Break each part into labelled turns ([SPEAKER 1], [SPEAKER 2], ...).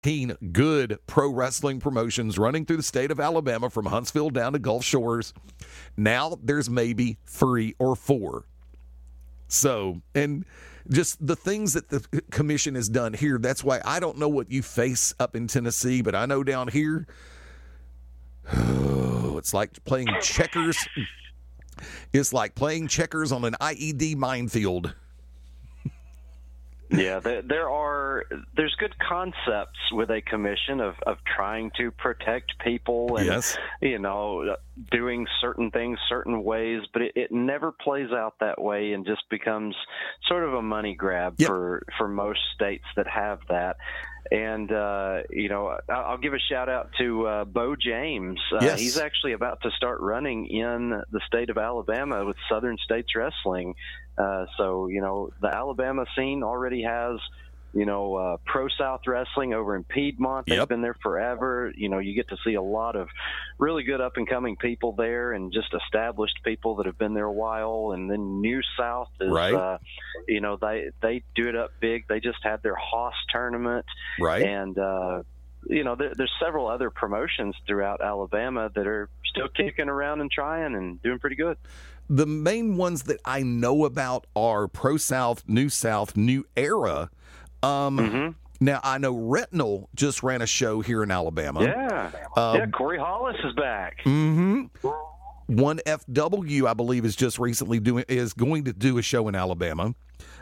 [SPEAKER 1] good pro wrestling promotions running through the state of Alabama from Huntsville down to Gulf Shores. Now there's maybe 3 or 4. So, and just the things that the commission has done here, that's why I don't know what you face up in Tennessee, but I know down here, it's like playing checkers. It's like playing checkers on an IED minefield.
[SPEAKER 2] Yeah, there's good concepts with a commission of trying to protect people and,
[SPEAKER 1] yes,
[SPEAKER 2] doing certain things certain ways, but it never plays out that way and just becomes sort of a money grab for most states that have that. And, I'll give a shout out to Bo James.
[SPEAKER 1] Yes.
[SPEAKER 2] He's actually about to start running in the state of Alabama with Southern States Wrestling. So, the Alabama scene already has, Pro South Wrestling over in Piedmont. They've been there forever. You get to see a lot of really good up-and-coming people there and just established people that have been there a while. And then New South is, they do it up big. They just had their Hoss tournament.
[SPEAKER 1] Right.
[SPEAKER 2] And, there's several other promotions throughout Alabama that are still kicking around and trying and doing pretty good.
[SPEAKER 1] The main ones that I know about are Pro South, New Era. Now, I know Retinal just ran a show here in Alabama.
[SPEAKER 2] Yeah. Corey Hollis is back.
[SPEAKER 1] Mm-hmm. 1FW, I believe, is just recently going to do a show in Alabama.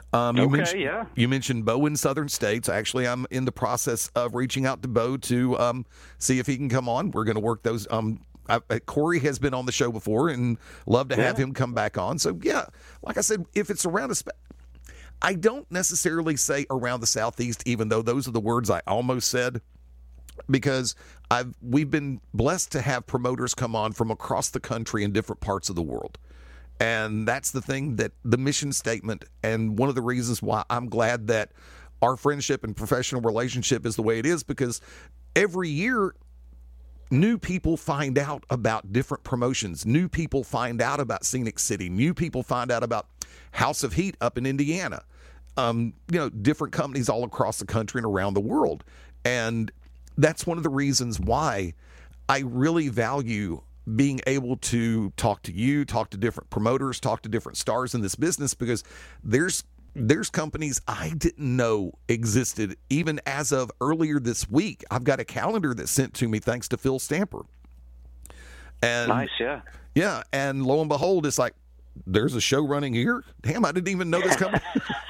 [SPEAKER 1] You mentioned Bo in Southern States. Actually, I'm in the process of reaching out to Bo to see if he can come on. We're going to work those. Corey has been on the show before and love to have him come back on. So, yeah, like I said, if it's around I don't necessarily say around the Southeast, even though those are the words I almost said, because we've been blessed to have promoters come on from across the country in different parts of the world. And that's the thing, that the mission statement, and one of the reasons why I'm glad that our friendship and professional relationship is the way it is, because every year new people find out about different promotions. New people find out about Scenic City. New people find out about House of Heat up in Indiana. Different companies all across the country and around the world. And that's one of the reasons why I really value being able to talk to you, talk to different promoters, talk to different stars in this business, because there's companies I didn't know existed even as of earlier this week. I've got a calendar that's sent to me thanks to Phil Stamper. And
[SPEAKER 2] nice, yeah.
[SPEAKER 1] Yeah, and lo and behold, it's like, there's a show running here? Damn, I didn't even know this company.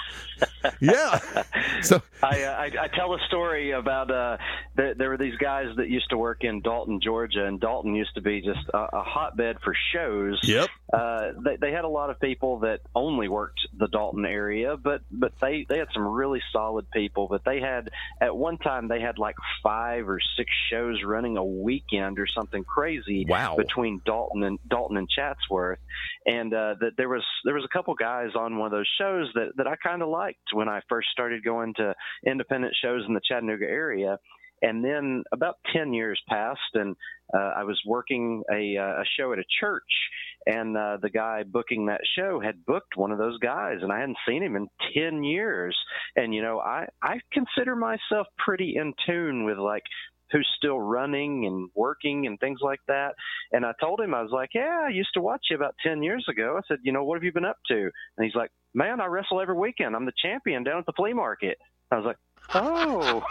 [SPEAKER 1] Yeah. So
[SPEAKER 2] I tell a story about there were these guys that used to work in Dalton, Georgia, and Dalton used to be just a hotbed for shows.
[SPEAKER 1] Yep.
[SPEAKER 2] They had a lot of people that only worked the Dalton area, but they had some really solid people. But at one time they had like 5 or 6 shows running a weekend or something crazy.
[SPEAKER 1] Wow.
[SPEAKER 2] Between Dalton and Chatsworth. And there was a couple guys on one of those shows that I kind of liked when I first started going to independent shows in the Chattanooga area. And then about 10 years passed, and I was working a show at a church, and the guy booking that show had booked one of those guys, and I hadn't seen him in 10 years. And, I consider myself pretty in tune with, like, who's still running and working and things like that. And I told him, I was like, yeah, I used to watch you about 10 years ago. I said, what have you been up to? And he's like, man, I wrestle every weekend. I'm the champion down at the flea market. I was like, oh.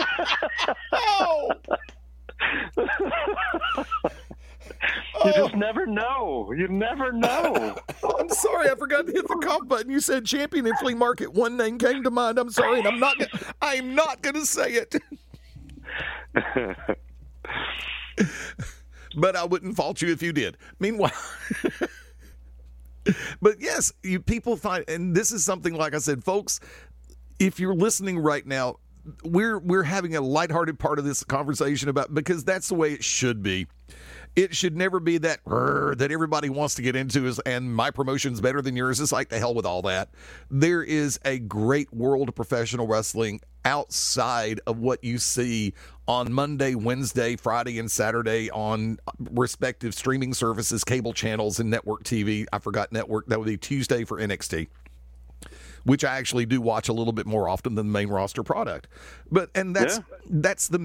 [SPEAKER 1] Oh.
[SPEAKER 2] You just never know. You never know.
[SPEAKER 1] I'm sorry, I forgot to hit the cough button. You said champion and flea market. One name came to mind. I'm sorry, and I'm not going to say it. But I wouldn't fault you if you did. Meanwhile, but yes, people find, and this is something, like I said, folks, if you're listening right now, we're having a lighthearted part of this conversation because that's the way it should be. It should never be that everybody wants to get into and my promotion's better than yours. It's like, the hell with all that. There is a great world of professional wrestling outside of what you see on Monday, Wednesday, Friday, and Saturday on respective streaming services, cable channels, and network TV. I forgot network. That would be Tuesday for NXT. which I actually do watch a little bit more often than the main roster product. But that's the